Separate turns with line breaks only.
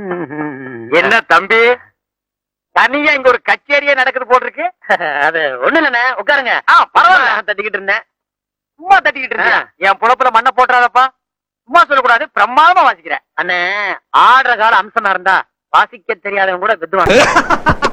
என்ன தம்பி, தனியா இங்க ஒரு கச்சேரியே நடக்குது போட்டிருக்கு.
அது ஒண்ணு இல்லண்ணே, உட்காருங்க.
பரவாயில்ல,
தட்டிக்கிட்டு இருந்தேன்.
சும்மா தட்டிக்கிட்டு இருக்கேன். என் புலப்புல மண்ணை போட்டுறாதப்பா. சும்மா சொல்லக்கூடாது, பிரமாதமா வாசிக்கிறேன்.
அண்ணே, ஆடுற கால அம்சமா இருந்தா வாசிக்க தெரியாதவங்க கூட வித்துவாங்க.